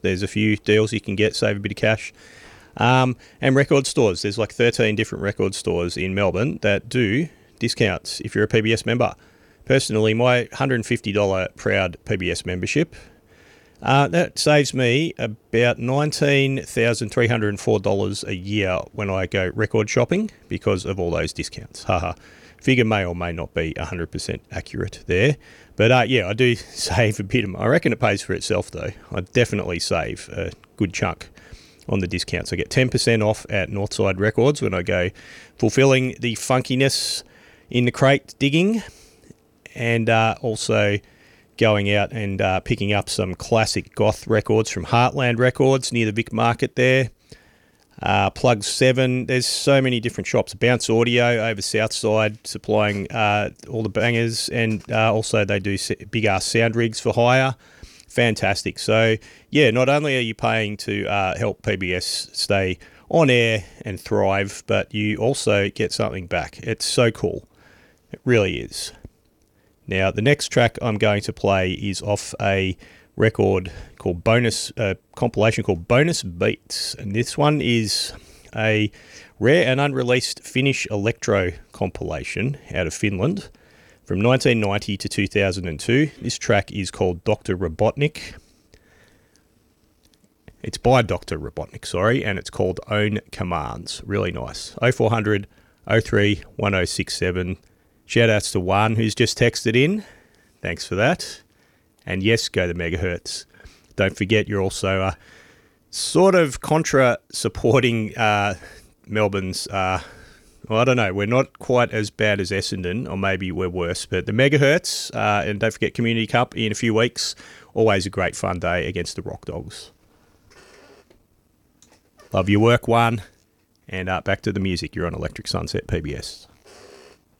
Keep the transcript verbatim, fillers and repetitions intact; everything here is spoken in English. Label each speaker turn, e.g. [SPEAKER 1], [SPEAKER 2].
[SPEAKER 1] There's a few deals you can get, save a bit of cash. Um, and record stores. There's like thirteen different record stores in Melbourne that do discounts if you're a P B S member. Personally, my one hundred fifty dollars Proud P B S membership, uh, that saves me about nineteen thousand three hundred four dollars a year when I go record shopping because of all those discounts. Haha. Figure may or may not be one hundred percent accurate there. But uh, yeah, I do save a bit. Of, I reckon it pays for itself though. I definitely save a good chunk on the discounts. I get ten percent off at Northside Records when I go fulfilling the funkiness in the crate digging, and uh, also going out and uh, picking up some classic goth records from Heartland Records near the Vic Market there. Uh, Plug seven, there's so many different shops. Bounce Audio over Southside supplying uh, all the bangers, and uh, also they do big ass sound rigs for hire. Fantastic. So yeah, not only are you paying to uh, help P B S stay on air and thrive, but you also get something back. It's so cool. It really is. Now, the next track I'm going to play is off a record called Bonus, a compilation called Bonus Beats. And this one is a rare and unreleased Finnish electro compilation out of Finland from nineteen ninety to two thousand two. This track is called Doctor Robotnik. It's by Doctor Robotnik, sorry, and it's called Own Commands. Really nice. oh four hundred, oh three, one oh six seven. Shout outs to Juan, who's just texted in. Thanks for that. And yes, go to megahertz. Don't forget, you're also uh, sort of contra supporting uh, Melbourne's, uh, well, I don't know, we're not quite as bad as Essendon, or maybe we're worse, but the megahertz, uh, and don't forget Community Cup in a few weeks. Always a great fun day against the Rock Dogs. Love your work, Juan. And uh, back to the music. You're on Electric Sunset P B S.